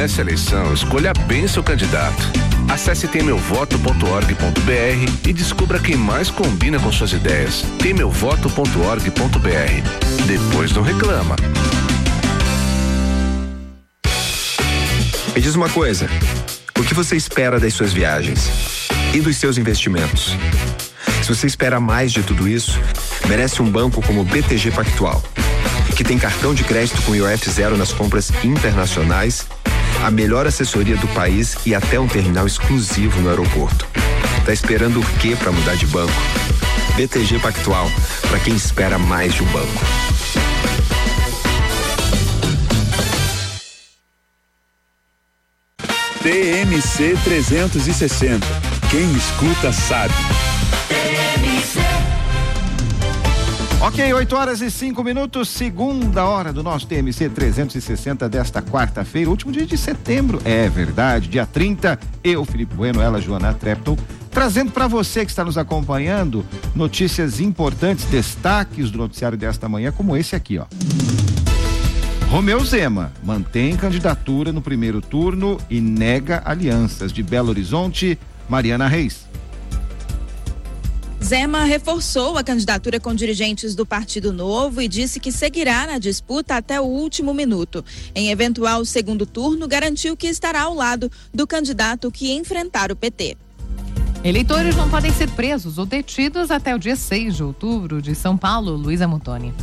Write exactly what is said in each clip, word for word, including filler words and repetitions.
Nessa eleição, escolha bem seu candidato. Acesse tem meu voto ponto org ponto br e descubra quem mais combina com suas ideias. tem meu voto ponto org ponto br. Depois não reclama. Me diz uma coisa, o que você espera das suas viagens e dos seus investimentos? Se você espera mais de tudo isso, merece um banco como o B T G Pactual, que tem cartão de crédito com I O F zero nas compras internacionais, a melhor assessoria do país e até um terminal exclusivo no aeroporto. Tá esperando o quê para mudar de banco? B T G Pactual, para quem espera mais de um banco. T M C trezentos e sessenta. Quem escuta sabe. Ok, oito horas e cinco minutos, segunda hora do nosso T M C trezentos e sessenta desta quarta-feira, último dia de setembro. É verdade, dia trinta. Eu, Felipe Bueno, ela, Joana Trepton, trazendo para você que está nos acompanhando notícias importantes, destaques do noticiário desta manhã, como esse aqui, ó. Romeu Zema mantém candidatura no primeiro turno e nega alianças. De Belo Horizonte, Mariana Reis. Zema reforçou a candidatura com dirigentes do Partido Novo e disse que seguirá na disputa até o último minuto. Em eventual segundo turno, garantiu que estará ao lado do candidato que enfrentar o P T. Eleitores não podem ser presos ou detidos até o dia seis de outubro. De São Paulo, Luísa Mutoni.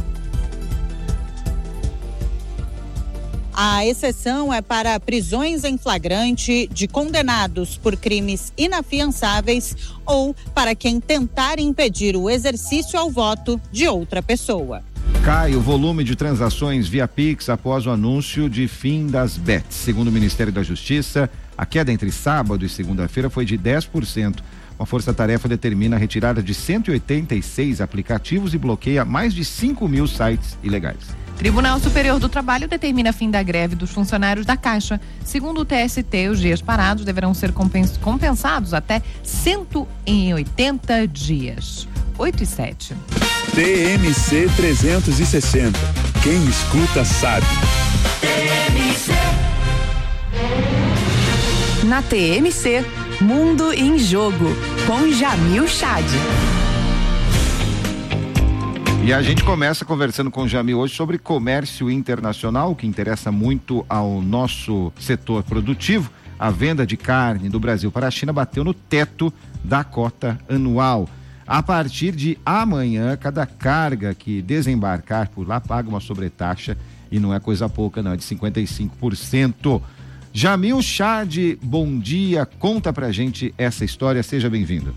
A exceção é para prisões em flagrante de condenados por crimes inafiançáveis ou para quem tentar impedir o exercício ao voto de outra pessoa. Cai o volume de transações via Pix após o anúncio de fim das B E Ts. Segundo o Ministério da Justiça, a queda entre sábado e segunda-feira foi de dez por cento. Uma força-tarefa determina a retirada de cento e oitenta e seis aplicativos e bloqueia mais de cinco mil sites ilegais. Tribunal Superior do Trabalho determina fim da greve dos funcionários da Caixa. Segundo o T S T, os dias parados deverão ser compensados até cento e oitenta dias. oito e sete. T M C trezentos e sessenta. Quem escuta sabe. Na T M C, Mundo em Jogo, com Jamil Chad. E a gente começa conversando com o Jamil hoje sobre comércio internacional, que interessa muito ao nosso setor produtivo. A venda de carne do Brasil para a China bateu no teto da cota anual. A partir de amanhã, cada carga que desembarcar por lá paga uma sobretaxa, e não é coisa pouca, não, é de cinquenta e cinco por cento. Jamil Chad, bom dia, conta pra gente essa história, seja bem-vindo.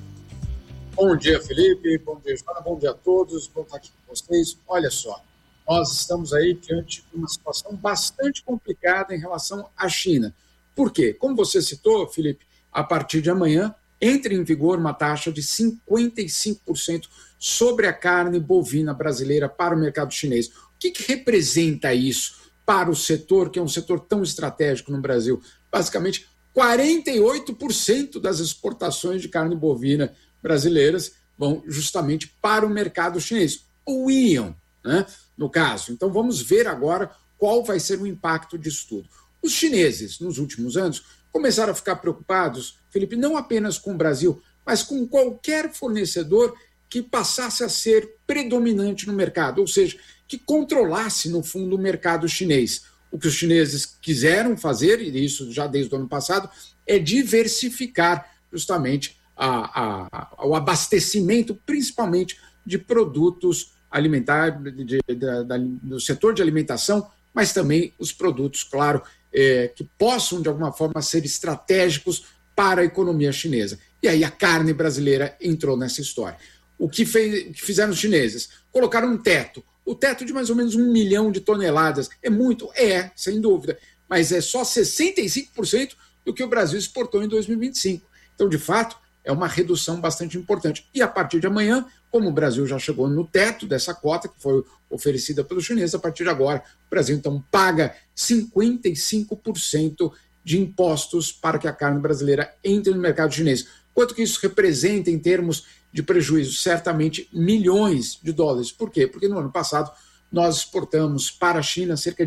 Bom dia, Felipe, bom dia, Joana, bom dia a todos, bom estar aqui com vocês. Olha só, nós estamos aí diante de uma situação bastante complicada em relação à China. Por quê? Como você citou, Felipe, a partir de amanhã entra em vigor uma taxa de cinquenta e cinco por cento sobre a carne bovina brasileira para o mercado chinês. O que, que representa isso para o setor, que é um setor tão estratégico no Brasil? Basicamente, quarenta e oito por cento das exportações de carne bovina brasileiras vão justamente para o mercado chinês, ou iam, né, no caso. Então vamos ver agora qual vai ser o impacto disso tudo. Os chineses, nos últimos anos, começaram a ficar preocupados, Felipe, não apenas com o Brasil, mas com qualquer fornecedor que passasse a ser predominante no mercado, ou seja, que controlasse, no fundo, o mercado chinês. O que os chineses quiseram fazer, e isso já desde o ano passado, é diversificar justamente A, a, o abastecimento, principalmente de produtos alimentares, de, de, de, do setor de alimentação, mas também os produtos, claro, é, que possam, de alguma forma, ser estratégicos para a economia chinesa. E aí a carne brasileira entrou nessa história. O que, fez, o que fizeram os chineses? Colocaram um teto. O teto de mais ou menos um milhão de toneladas. É muito? É, sem dúvida. Mas é só sessenta e cinco por cento do que o Brasil exportou em dois mil e vinte e cinco. Então, de fato, é uma redução bastante importante. E a partir de amanhã, como o Brasil já chegou no teto dessa cota, que foi oferecida pelos chineses, a partir de agora, o Brasil então paga cinquenta e cinco por cento de impostos para que a carne brasileira entre no mercado chinês. Quanto que isso representa em termos de prejuízo? Certamente milhões de dólares. Por quê? Porque no ano passado nós exportamos para a China cerca de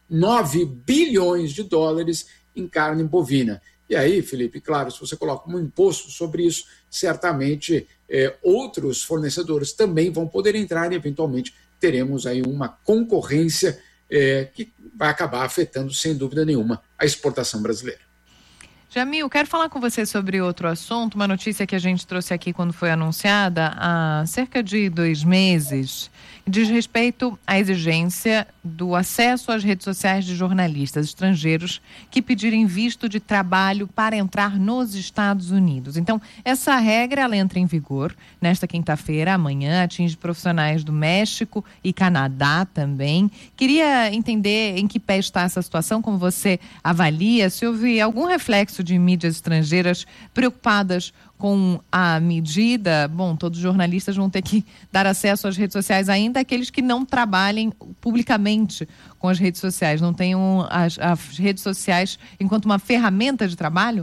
nove bilhões de dólares em carne bovina. E aí, Felipe, claro, se você coloca um imposto sobre isso, certamente é, outros fornecedores também vão poder entrar e, eventualmente, teremos aí uma concorrência é, que vai acabar afetando, sem dúvida nenhuma, a exportação brasileira. Jamil, quero falar com você sobre outro assunto, uma notícia que a gente trouxe aqui quando foi anunciada há cerca de dois meses, diz respeito à exigência do acesso às redes sociais de jornalistas estrangeiros que pedirem visto de trabalho para entrar nos Estados Unidos. Então, essa regra, ela entra em vigor nesta quinta-feira, amanhã, atinge profissionais do México e Canadá também. Queria entender em que pé está essa situação, como você avalia, se houve algum reflexo de mídias estrangeiras preocupadas com a medida. Bom, todos os jornalistas vão ter que dar acesso às redes sociais, ainda aqueles que não trabalhem publicamente com as redes sociais, não tenham as, as redes sociais enquanto uma ferramenta de trabalho?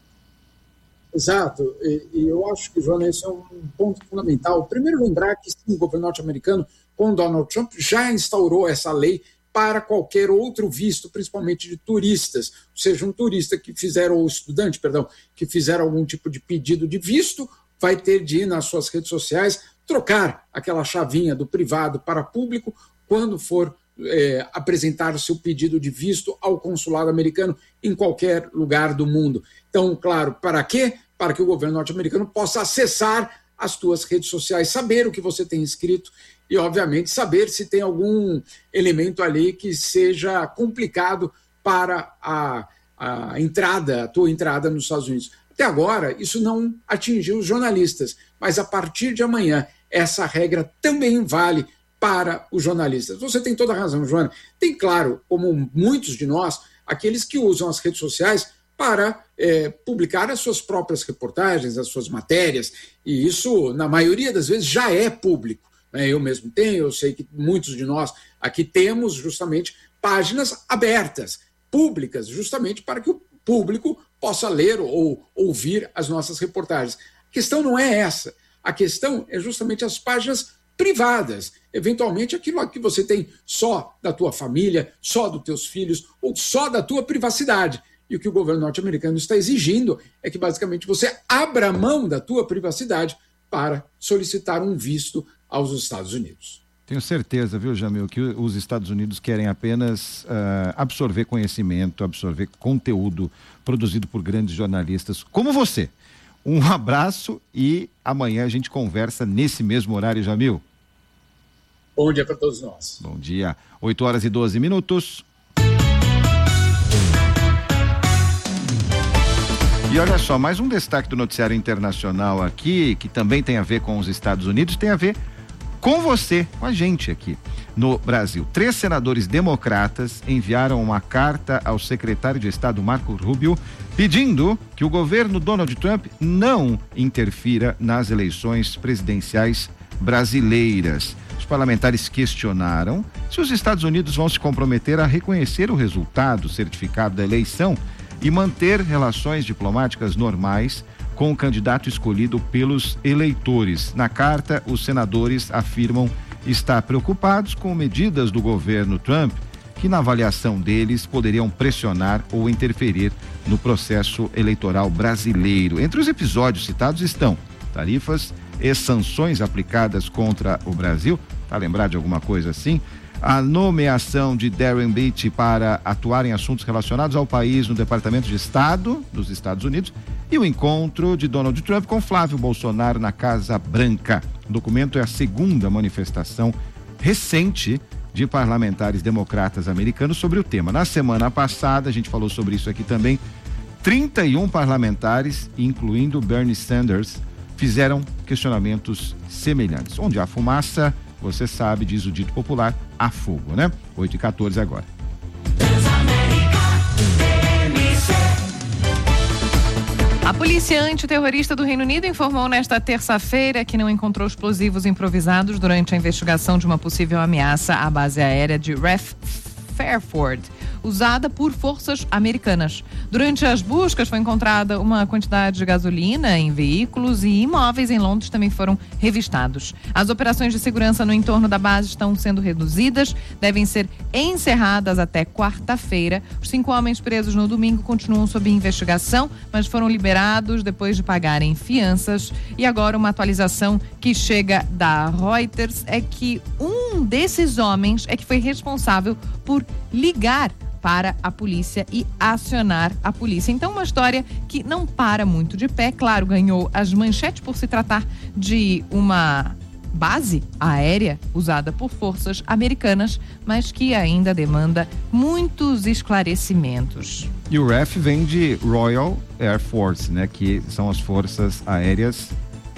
Exato, e, e eu acho que, Joana, esse é um ponto fundamental. Primeiro, lembrar que sim, o governo norte-americano, com Donald Trump, já instaurou essa lei para qualquer outro visto, principalmente de turistas, ou seja, um turista que fizer, ou estudante, perdão, que fizer algum tipo de pedido de visto, vai ter de ir nas suas redes sociais, trocar aquela chavinha do privado para público, quando for é, apresentar o seu pedido de visto ao consulado americano em qualquer lugar do mundo. Então, claro, para quê? Para que o governo norte-americano possa acessar as tuas redes sociais, saber o que você tem escrito e, obviamente, saber se tem algum elemento ali que seja complicado para a, a entrada, a tua entrada nos Estados Unidos. Até agora, isso não atingiu os jornalistas, mas a partir de amanhã, essa regra também vale para os jornalistas. Você tem toda a razão, Joana. Tem, claro, como muitos de nós, aqueles que usam as redes sociais para é, publicar as suas próprias reportagens, as suas matérias, e isso, na maioria das vezes, já é público. Né? Eu mesmo tenho, eu sei que muitos de nós aqui temos justamente páginas abertas, públicas, justamente para que o público possa ler ou ouvir as nossas reportagens. A questão não é essa. A questão é justamente as páginas privadas, eventualmente aquilo que você tem só da tua família, só dos teus filhos, ou só da tua privacidade. E o que o governo norte-americano está exigindo é que basicamente você abra mão da tua privacidade para solicitar um visto aos Estados Unidos. Tenho certeza, viu, Jamil, que os Estados Unidos querem apenas uh, absorver conhecimento, absorver conteúdo produzido por grandes jornalistas como você. Um abraço e amanhã a gente conversa nesse mesmo horário, Jamil. Bom dia para todos nós. Bom dia. oito horas e doze minutos. E olha só, mais um destaque do noticiário internacional aqui, que também tem a ver com os Estados Unidos, tem a ver com você, com a gente aqui no Brasil. Três senadores democratas enviaram uma carta ao secretário de Estado Marco Rubio pedindo que o governo Donald Trump não interfira nas eleições presidenciais brasileiras. Os parlamentares questionaram se os Estados Unidos vão se comprometer a reconhecer o resultado certificado da eleição e manter relações diplomáticas normais com o candidato escolhido pelos eleitores. Na carta, os senadores afirmam estar preocupados com medidas do governo Trump que, na avaliação deles, poderiam pressionar ou interferir no processo eleitoral brasileiro. Entre os episódios citados estão tarifas e sanções aplicadas contra o Brasil. Tá lembrado de alguma coisa assim? A nomeação de Darren Beatty para atuar em assuntos relacionados ao país no Departamento de Estado dos Estados Unidos e o encontro de Donald Trump com Flávio Bolsonaro na Casa Branca. O documento é a segunda manifestação recente de parlamentares democratas americanos sobre o tema. Na semana passada, a gente falou sobre isso aqui também, trinta e um parlamentares, incluindo Bernie Sanders, fizeram questionamentos semelhantes. Onde há fumaça, você sabe, diz o dito popular, há fogo, né? oito e quatorze agora. A polícia antiterrorista do Reino Unido informou nesta terça-feira que não encontrou explosivos improvisados durante a investigação de uma possível ameaça à base aérea de Ref Fairford. O usada por forças americanas. Durante as buscas foi encontrada uma quantidade de gasolina em veículos e imóveis em Londres também foram revistados. As operações de segurança no entorno da base estão sendo reduzidas, devem ser encerradas até quarta-feira. Os cinco homens presos no domingo continuam sob investigação, mas foram liberados depois de pagarem fianças. E agora uma atualização que chega da Reuters é que um desses homens é que foi responsável por ligar para a polícia e acionar a polícia. Então, uma história que não para muito de pé. Claro, ganhou as manchetes por se tratar de uma base aérea usada por forças americanas, mas que ainda demanda muitos esclarecimentos. E o R A F vem de Royal Air Force, né? Que são as forças aéreas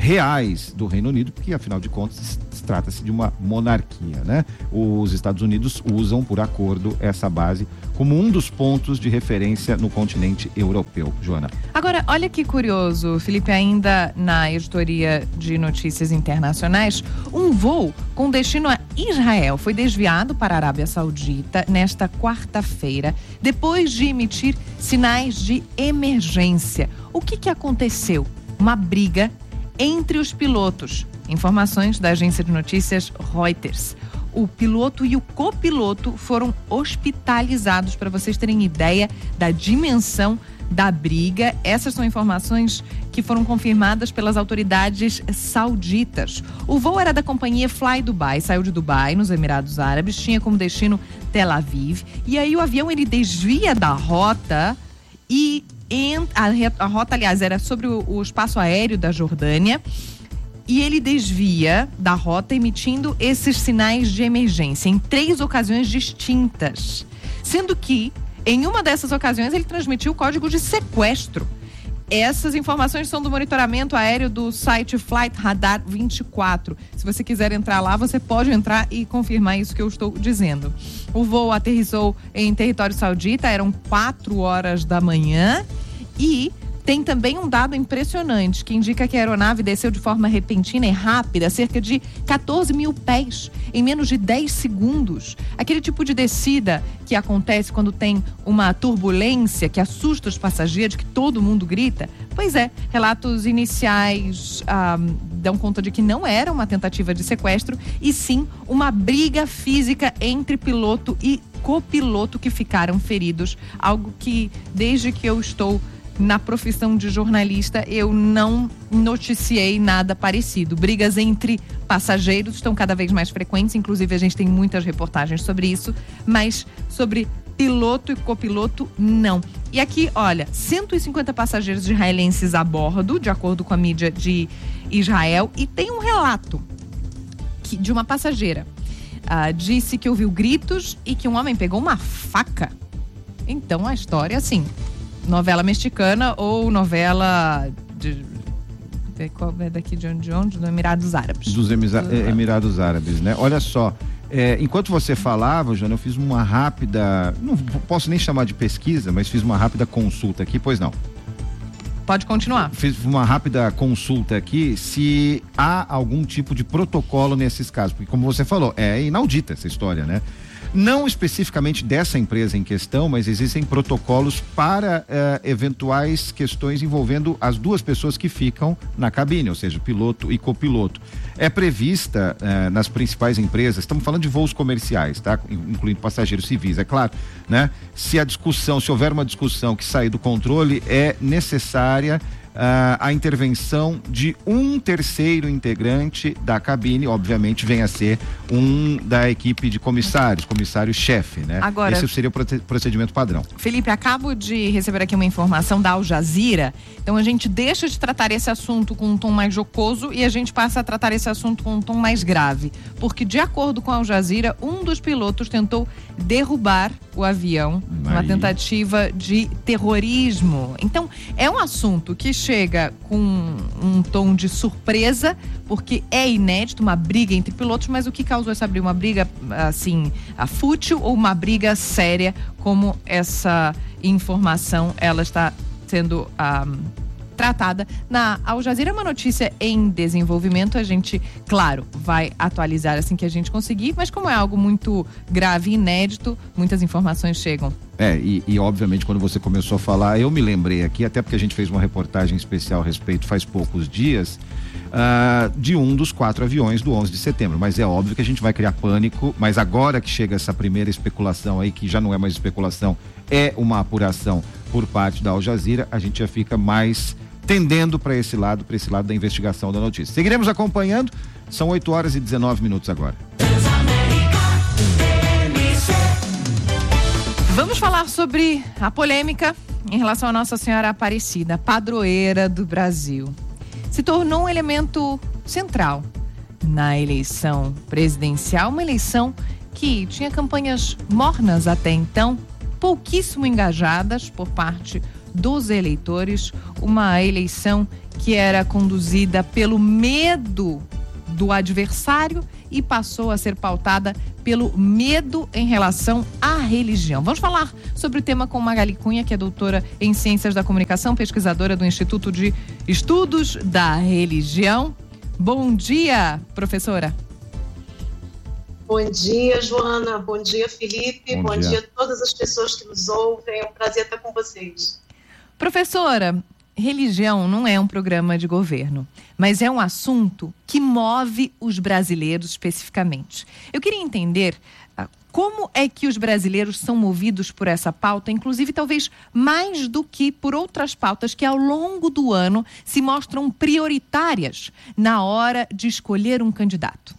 reais do Reino Unido, porque afinal de contas trata-se de uma monarquia, né? Os Estados Unidos usam por acordo essa base como um dos pontos de referência no continente europeu. Joana. Agora, olha que curioso, Felipe, ainda na editoria de notícias internacionais, um voo com destino a Israel foi desviado para a Arábia Saudita nesta quarta-feira, depois de emitir sinais de emergência. O que que aconteceu? Uma briga entre os pilotos. Informações da agência de notícias Reuters. O piloto e o copiloto foram hospitalizados, para vocês terem ideia da dimensão da briga. Essas são informações que foram confirmadas pelas autoridades sauditas. O voo era da companhia Fly Dubai, saiu de Dubai, nos Emirados Árabes, tinha como destino Tel Aviv. E aí o avião ele desvia da rota e a, a rota, aliás, era sobre o, o espaço aéreo da Jordânia. E ele desvia da rota emitindo esses sinais de emergência em três ocasiões distintas. Sendo que, em uma dessas ocasiões, ele transmitiu o código de sequestro. Essas informações são do monitoramento aéreo do site Flight Radar vinte e quatro. Se você quiser entrar lá, você pode entrar e confirmar isso que eu estou dizendo. O voo aterrissou em território saudita, eram quatro horas da manhã e tem também um dado impressionante que indica que a aeronave desceu de forma repentina e rápida, cerca de quatorze mil pés, em menos de dez segundos. Aquele tipo de descida que acontece quando tem uma turbulência que assusta os passageiros, que todo mundo grita. Pois é, relatos iniciais ah, dão conta de que não era uma tentativa de sequestro, e sim uma briga física entre piloto e copiloto que ficaram feridos. Algo que, desde que eu estou na profissão de jornalista, eu não noticiei nada parecido. Brigas entre passageiros estão cada vez mais frequentes, inclusive a gente tem muitas reportagens sobre isso, mas sobre piloto e copiloto, não. E aqui, olha, cento e cinquenta passageiros israelenses a bordo, de acordo com a mídia de Israel, e tem um relato que, de uma passageira. Uh, disse que ouviu gritos e que um homem pegou uma faca. Então a história, assim, novela mexicana ou novela de, de qual é daqui de onde, de onde? Dos Emirados Árabes. Dos Emisa, Do, Emirados Árabes, né? Olha só, é, enquanto você falava, Joana, eu fiz uma rápida, não posso nem chamar de pesquisa, mas fiz uma rápida consulta aqui, pois não. Pode continuar. Fiz uma rápida consulta aqui se há algum tipo de protocolo nesses casos, porque como você falou, é inaudita essa história, né? Não especificamente dessa empresa em questão, mas existem protocolos para uh, eventuais questões envolvendo as duas pessoas que ficam na cabine, ou seja, piloto e copiloto. É prevista uh, nas principais empresas, estamos falando de voos comerciais, tá? Incluindo passageiros civis, é claro, né? Se a discussão, se houver uma discussão que sair do controle, é necessária Uh, a intervenção de um terceiro integrante da cabine, obviamente vem a ser um da equipe de comissários, comissário-chefe, né? Agora, esse seria o procedimento padrão. Felipe, acabo de receber aqui uma informação da Al Jazeera, então a gente deixa de tratar esse assunto com um tom mais jocoso e a gente passa a tratar esse assunto com um tom mais grave, porque de acordo com a Al Jazeera, um dos pilotos tentou derrubar o avião, Aí. uma tentativa de terrorismo. Então, é um assunto que chega com um tom de surpresa, porque é inédito, uma briga entre pilotos, mas o que causou essa briga? Uma briga, assim, fútil ou uma briga séria, como essa informação, ela está sendo um, tratada na Al Jazeera. Uma notícia em desenvolvimento, a gente, claro, vai atualizar assim que a gente conseguir, mas como é algo muito grave e inédito, muitas informações chegam. É, e, e obviamente quando você começou a falar, eu me lembrei aqui, até porque a gente fez uma reportagem especial a respeito faz poucos dias, uh, de um dos quatro aviões do onze de setembro, mas é óbvio que a gente vai criar pânico, mas agora que chega essa primeira especulação aí, que já não é mais especulação, é uma apuração por parte da Al Jazeera, a gente já fica mais tendendo para esse lado, para esse lado da investigação da notícia. Seguiremos acompanhando, são oito horas e dezenove minutos agora. Vamos falar sobre a polêmica em relação a Nossa Senhora Aparecida, padroeira do Brasil. Se tornou um elemento central na eleição presidencial, uma eleição que tinha campanhas mornas até então, pouquíssimo engajadas por parte dos eleitores, uma eleição que era conduzida pelo medo do adversário e passou a ser pautada pelo medo em relação à religião. Vamos falar sobre o tema com Magali Cunha, que é doutora em Ciências da Comunicação, pesquisadora do Instituto de Estudos da Religião. Bom dia, professora. Bom dia, Joana. Bom dia, Felipe. Bom, Bom dia. dia a todas as pessoas que nos ouvem. É um prazer estar com vocês. Professora, religião não é um programa de governo, mas é um assunto que move os brasileiros especificamente. Eu queria entender uh, como é que os brasileiros são movidos por essa pauta, inclusive talvez mais do que por outras pautas que ao longo do ano se mostram prioritárias na hora de escolher um candidato.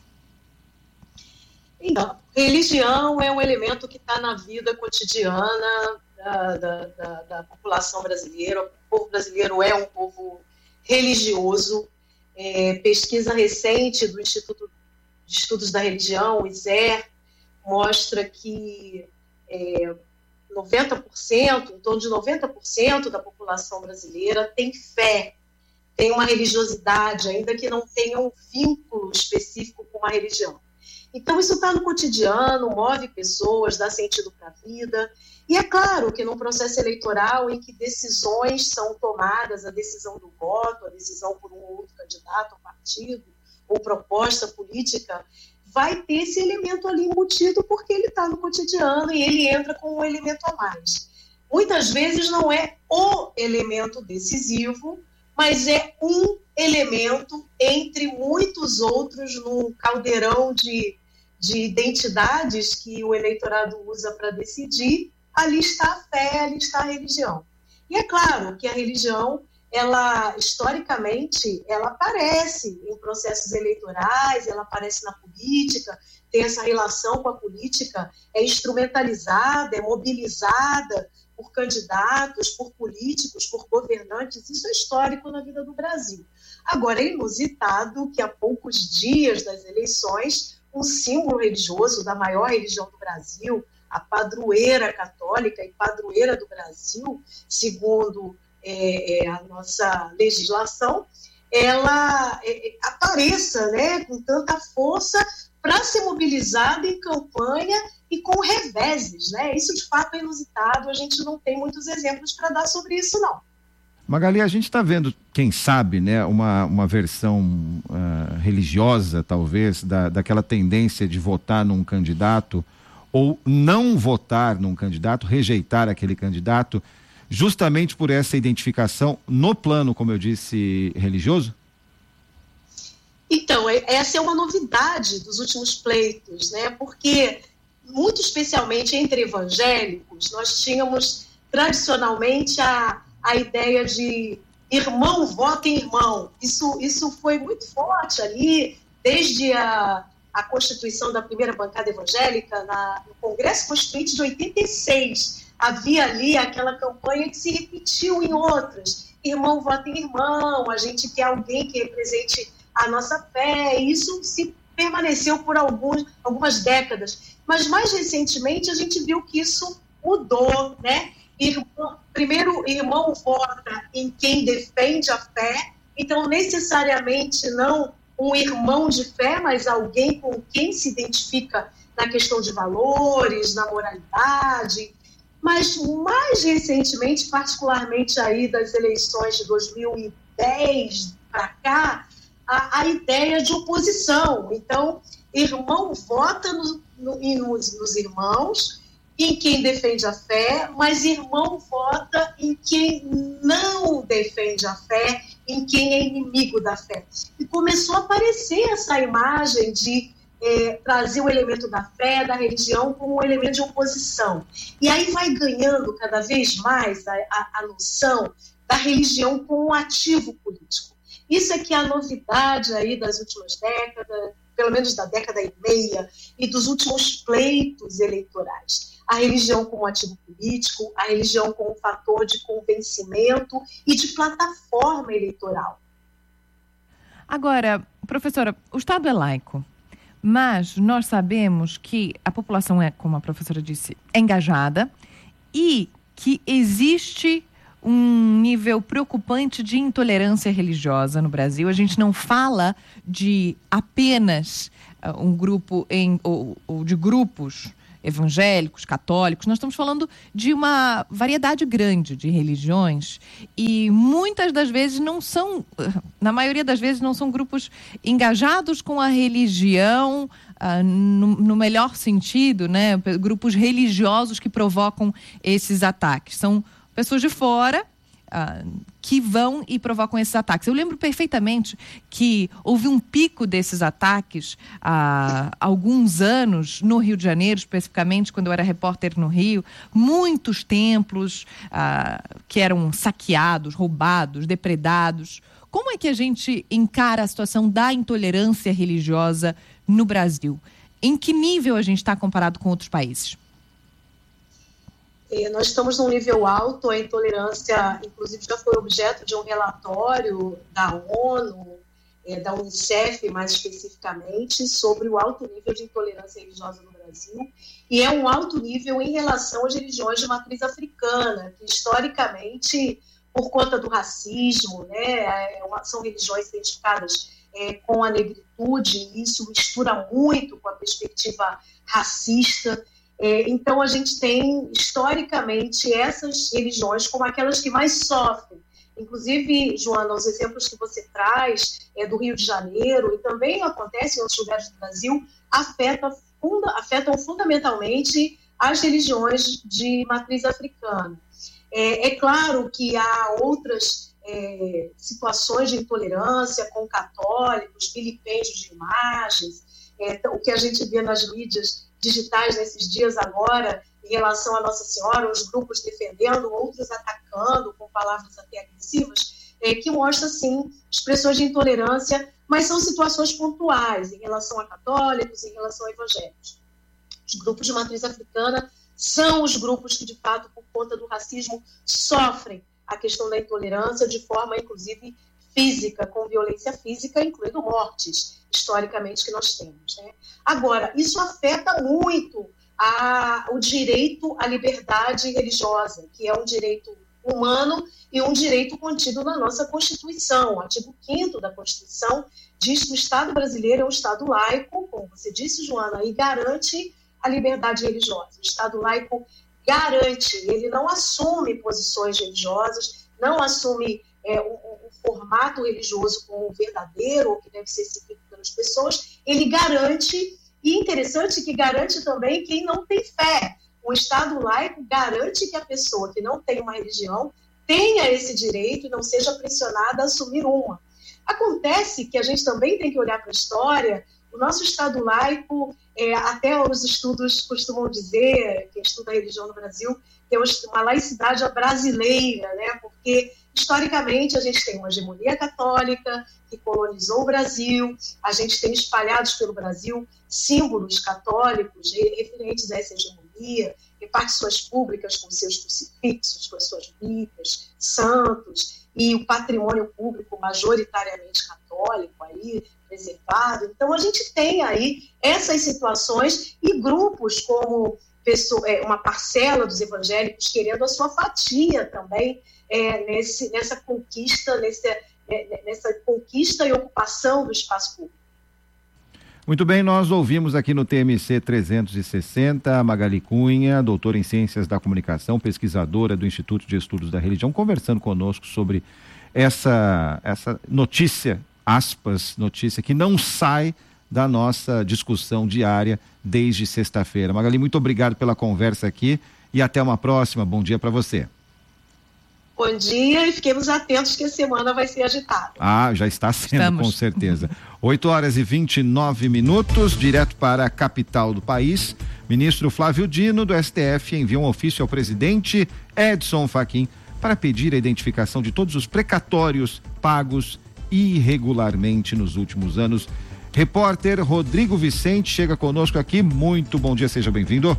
Então, religião é um elemento que está na vida cotidiana da, da, da, da população brasileira. O povo brasileiro é um povo religioso. É, pesquisa recente do Instituto de Estudos da Religião, o I S E R, mostra que é, noventa por cento, em torno de noventa por cento da população brasileira tem fé, tem uma religiosidade, ainda que não tenha um vínculo específico com uma religião. Então, isso está no cotidiano, move pessoas, dá sentido para a vida. E é claro que num processo eleitoral em que decisões são tomadas, a decisão do voto, a decisão por um ou outro candidato, ou partido, ou proposta política, vai ter esse elemento ali embutido porque ele está no cotidiano e ele entra com um elemento a mais. Muitas vezes não é o elemento decisivo, mas é um elemento entre muitos outros num caldeirão de, de identidades que o eleitorado usa para decidir. Ali está a fé, ali está a religião. E é claro que a religião, ela, historicamente, ela aparece em processos eleitorais, ela aparece na política, tem essa relação com a política, é instrumentalizada, é mobilizada por candidatos, por políticos, por governantes. Isso é histórico na vida do Brasil. Agora, é inusitado que há poucos dias das eleições, um símbolo religioso da maior religião do Brasil, a padroeira católica e padroeira do Brasil, segundo é, é, a nossa legislação, ela é, apareça, né, com tanta força para ser mobilizada em campanha e com reveses, né? Isso de fato é inusitado, a gente não tem muitos exemplos para dar sobre isso, não. Magali, a gente está vendo, quem sabe, né, uma, uma versão uh, religiosa, talvez, da, daquela tendência de votar num candidato ou não votar num candidato, rejeitar aquele candidato, justamente por essa identificação no plano, como eu disse, religioso? Então, essa é uma novidade dos últimos pleitos, né? Porque, muito especialmente entre evangélicos, nós tínhamos tradicionalmente a, a ideia de irmão vota em irmão. Isso, isso foi muito forte ali, desde a, a constituição da primeira bancada evangélica, na, no Congresso Constituinte de oitenta e seis. Havia ali aquela campanha que se repetiu em outras. Irmão vota em irmão, a gente quer alguém que represente a nossa fé. Isso se permaneceu por alguns, algumas décadas. Mas, mais recentemente, a gente viu que isso mudou, né? Irmão, primeiro, irmão vota em quem defende a fé, então, necessariamente, não um irmão de fé, mas alguém com quem se identifica na questão de valores, na moralidade. Mas mais recentemente, particularmente aí das eleições de dois mil e dez para cá, a, a ideia de oposição. Então, irmão vota no, no, nos, nos irmãos, em quem defende a fé, mas irmão vota em quem não defende a fé, em quem é inimigo da fé. E começou a aparecer essa imagem de É, trazer o elemento da fé, da religião, como um elemento de oposição. E aí vai ganhando cada vez mais a, a, a noção da religião como um ativo político. Isso é que é a novidade aí das últimas décadas, pelo menos da década e meia, e dos últimos pleitos eleitorais. A religião como ativo político, a religião como fator de convencimento e de plataforma eleitoral. Agora, professora, o Estado é laico. Mas nós sabemos que a população é, como a professora disse, engajada e que existe um nível preocupante de intolerância religiosa no Brasil. A gente não fala de apenas uh, um grupo em, ou, ou de grupos evangélicos, católicos. Nós estamos falando de uma variedade grande de religiões e muitas das vezes não são, na maioria das vezes não são grupos engajados com a religião uh, no, no melhor sentido, né? Grupos religiosos que provocam esses ataques. São pessoas de fora uh, que vão e provocam esses ataques. Eu lembro perfeitamente que houve um pico desses ataques há alguns anos no Rio de Janeiro, especificamente quando eu era repórter no Rio. Muitos templos uh, que eram saqueados, roubados, depredados. Como é que a gente encara a situação da intolerância religiosa no Brasil? Em que nível a gente está comparado com outros países? Nós estamos num nível alto, a intolerância, inclusive, já foi objeto de um relatório da ONU, é, da Unicef, mais especificamente, sobre o alto nível de intolerância religiosa no Brasil, e é um alto nível em relação às religiões de matriz africana, que historicamente, por conta do racismo, né, é uma, são religiões identificadas é, com a negritude, e isso mistura muito com a perspectiva racista. É, então, a gente tem, historicamente, essas religiões como aquelas que mais sofrem. Inclusive, Joana, os exemplos que você traz é, do Rio de Janeiro, e também acontece em outros lugares do Brasil, afetam, funda, afetam fundamentalmente as religiões de matriz africana. É, é claro que há outras é, situações de intolerância com católicos, vilipêndios de imagens, é, o que a gente vê nas mídias digitais nesses dias agora, em relação a Nossa Senhora, uns grupos defendendo, outros atacando, com palavras até agressivas, é, que mostra, sim, expressões de intolerância, mas são situações pontuais, em relação a católicos, em relação a evangélicos. Os grupos de matriz africana são os grupos que, de fato, por conta do racismo, sofrem a questão da intolerância de forma, inclusive, física, com violência física, incluindo mortes, historicamente, que nós temos. Né? Agora, isso afeta muito a, o direito à liberdade religiosa, que é um direito humano e um direito contido na nossa Constituição. O artigo quinto da Constituição diz que o Estado brasileiro é um Estado laico, como você disse, Joana, e garante a liberdade religiosa. O Estado laico garante, ele não assume posições religiosas, não assume é, um, um formato religioso como verdadeiro, ou que deve ser seguido pelas pessoas, ele garante, e interessante que garante também quem não tem fé. O Estado laico garante que a pessoa que não tem uma religião tenha esse direito e não seja pressionada a assumir uma. Acontece que a gente também tem que olhar para a história. O nosso Estado laico, é, até os estudos costumam dizer, quem estuda a religião no Brasil, tem uma laicidade brasileira, né? Porque historicamente a gente tem uma hegemonia católica que colonizou o Brasil, a gente tem espalhados pelo Brasil símbolos católicos referentes a essa hegemonia, repartições públicas com seus crucifixos, com as suas bíblias, santos, e o patrimônio público majoritariamente católico aí, preservado. Então, a gente tem aí essas situações e grupos como pessoa, é, uma parcela dos evangélicos querendo a sua fatia também é, nesse, nessa conquista, nesse, é, nessa conquista e ocupação do espaço público. Muito bem, nós ouvimos aqui no T M C trezentos e sessenta a Magali Cunha, doutora em Ciências da Comunicação, pesquisadora do Instituto de Estudos da Religião, conversando conosco sobre essa, essa notícia, aspas, notícia que não sai da nossa discussão diária desde sexta-feira. Magali, muito obrigado pela conversa aqui e até uma próxima. Bom dia para você. Bom dia e fiquemos atentos que a semana vai ser agitada. Ah, já está sendo, Estamos. com certeza. oito horas e vinte e nove minutos, direto para a capital do país. Ministro Flávio Dino, do S T F, enviou um ofício ao presidente Edson Fachin para pedir a identificação de todos os precatórios pagos irregularmente nos últimos anos. Repórter Rodrigo Vicente chega conosco aqui. Muito bom dia, seja bem-vindo.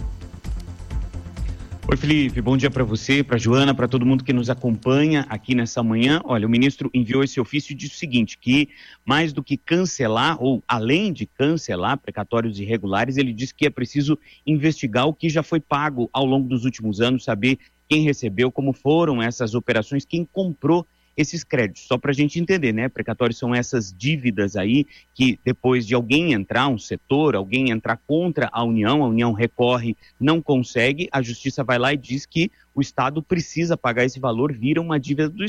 Oi, Felipe, bom dia para você, para Joana, para todo mundo que nos acompanha aqui nessa manhã. Olha, o ministro enviou esse ofício e disse o seguinte, que mais do que cancelar, ou além de cancelar precatórios irregulares, ele disse que é preciso investigar o que já foi pago ao longo dos últimos anos, saber quem recebeu, como foram essas operações, quem comprou esses créditos. Só para a gente entender, né? Precatórios são essas dívidas aí que depois de alguém entrar, um setor, alguém entrar contra a União, a União recorre, não consegue, a Justiça vai lá e diz que o Estado precisa pagar esse valor, vira uma dívida do